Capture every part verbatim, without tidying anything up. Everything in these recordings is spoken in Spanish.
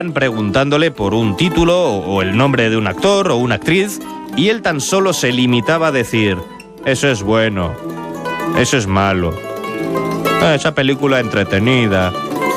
preguntándole por un título o el nombre de un actor o una actriz y él tan solo se limitaba a decir: eso es bueno, eso es malo, ah, esa película entretenida.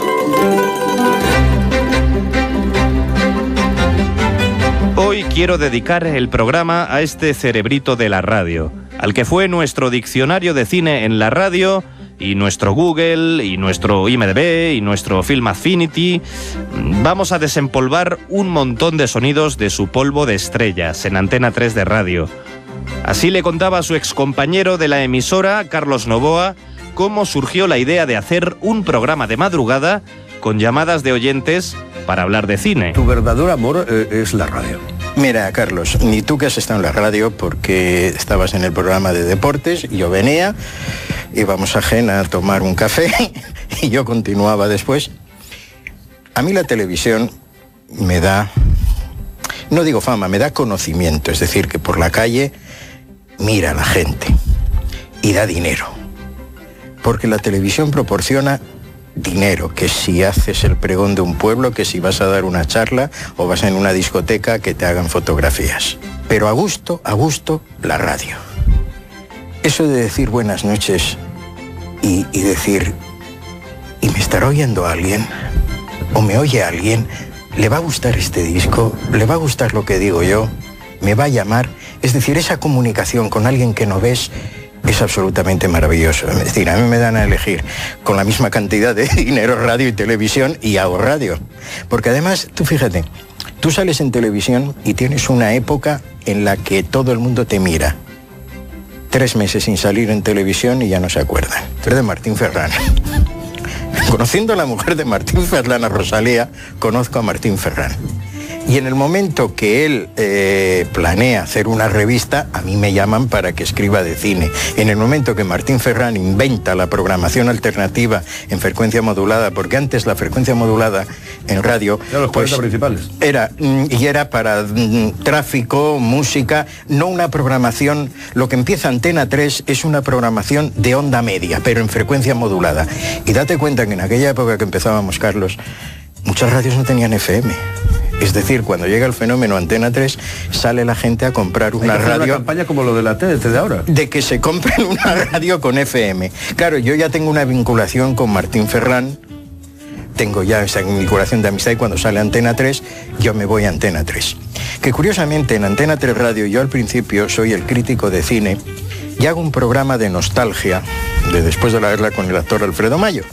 Hoy quiero dedicar el programa a este cerebrito de la radio, al que fue nuestro diccionario de cine en la radio, y nuestro Google, y nuestro I M D B, y nuestro Film Affinity. Vamos a desempolvar un montón de sonidos de su polvo de estrellas en Antena tres de radio. Así le contaba a su excompañero de la emisora, Carlos Novoa, cómo surgió la idea de hacer un programa de madrugada con llamadas de oyentes para hablar de cine. Tu verdadero amor eh, es la radio. Mira, Carlos, ni tú que has estado en la radio porque estabas en el programa de deportes, yo venía, íbamos a Jena a tomar un café y yo continuaba después. A mí la televisión me da, no digo fama, me da conocimiento, es decir, que por la calle mira a la gente y da dinero, porque la televisión proporciona dinero, que si haces el pregón de un pueblo, que si vas a dar una charla o vas en una discoteca, que te hagan fotografías. Pero a gusto, a gusto, la radio. Eso de decir buenas noches y, y decir, ¿y me estará oyendo alguien? ¿O me oye alguien? ¿Le va a gustar este disco? ¿Le va a gustar lo que digo yo? ¿Me va a llamar? Es decir, esa comunicación con alguien que no ves es absolutamente maravilloso. Es decir, a mí me dan a elegir con la misma cantidad de dinero radio y televisión y hago radio. Porque además, tú fíjate, tú sales en televisión y tienes una época en la que todo el mundo te mira. Tres meses sin salir en televisión y ya no se acuerdan. Tú eres de Martín Ferrán. Conociendo a la mujer de Martín Ferrán, a Rosalía, conozco a Martín Ferrán. Y en el momento que él eh, planea hacer una revista, a mí me llaman para que escriba de cine. En el momento que Martín Ferrán inventa la programación alternativa en frecuencia modulada, porque antes la frecuencia modulada en radio... Eran los cuarenta pues, principales. Era, y era para mm, tráfico, música, no una programación... Lo que empieza Antena tres es una programación de onda media, pero en frecuencia modulada. Y date cuenta que en aquella época que empezábamos, Carlos, muchas radios no tenían F M. Es decir, cuando llega el fenómeno Antena tres, sale la gente a comprar una Hay que hacer radio... una campaña como lo de la T D T de ahora. De que se compren una radio con F M. Claro, yo ya tengo una vinculación con Martín Ferrán, tengo ya esa vinculación de amistad y cuando sale Antena tres, yo me voy a Antena tres. Que curiosamente en Antena tres Radio yo al principio soy el crítico de cine y hago un programa de nostalgia, de después de la guerra con el actor Alfredo Mayo.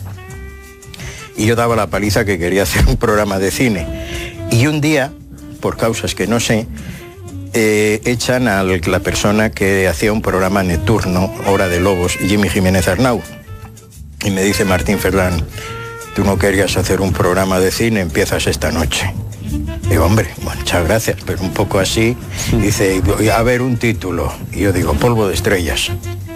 Y yo daba la paliza que quería hacer un programa de cine. Y un día, por causas que no sé, eh, echan a la persona que hacía un programa nocturno, Hora de Lobos, Jimmy Jiménez Arnau. Y me dice Martín Ferrán, tú no querías hacer un programa de cine, empiezas esta noche. Digo, hombre, bueno, muchas gracias, pero un poco así. Dice, a ver un título. Y yo digo, Polvo de Estrellas.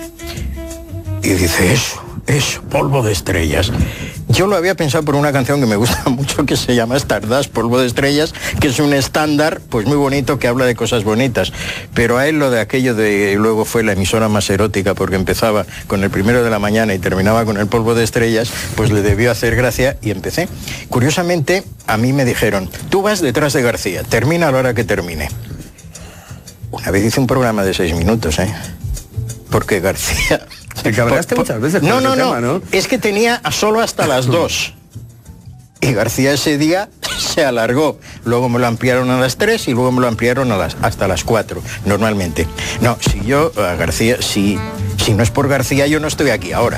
Y dice, eso, eso, Polvo de Estrellas. Yo lo había pensado por una canción que me gusta mucho que se llama Stardust, Polvo de Estrellas, que es un estándar, pues muy bonito, que habla de cosas bonitas. Pero a él lo de aquello de, luego fue la emisora más erótica, porque empezaba con el primero de la mañana y terminaba con el Polvo de Estrellas, pues le debió hacer gracia y empecé. Curiosamente, a mí me dijeron, tú vas detrás de García, termina a la hora que termine. Una vez hice un programa de seis minutos, ¿eh? Porque García... Te cabreaste muchas veces con no, ese no, tema, no, ¿no? Es que tenía a solo hasta las dos. Y García ese día se alargó. Luego me lo ampliaron a las tres y luego me lo ampliaron a las, hasta las cuatro, normalmente. No, si yo, a García, si, si no es por García, yo no estoy aquí ahora.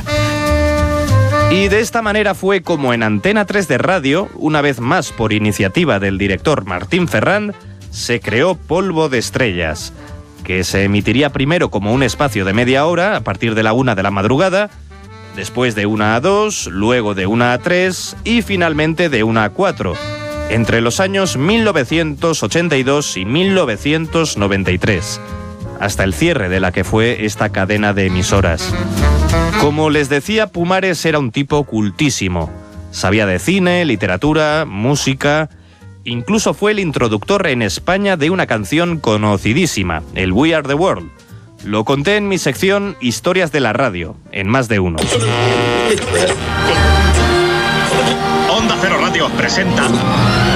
Y de esta manera fue como en Antena tres de Radio, una vez más por iniciativa del director Martín Ferrán, se creó Polvo de Estrellas, que se emitiría primero como un espacio de media hora a partir de la una de la madrugada, después de una a dos, luego de una a tres y finalmente de una a cuatro, entre los años mil novecientos ochenta y dos y mil novecientos noventa y tres, hasta el cierre de la que fue esta cadena de emisoras. Como les decía, Pumares era un tipo cultísimo. Sabía de cine, literatura, música... Incluso fue el introductor en España de una canción conocidísima, el We Are the World. Lo conté en mi sección Historias de la Radio, en Más de Uno. Onda Cero Radio presenta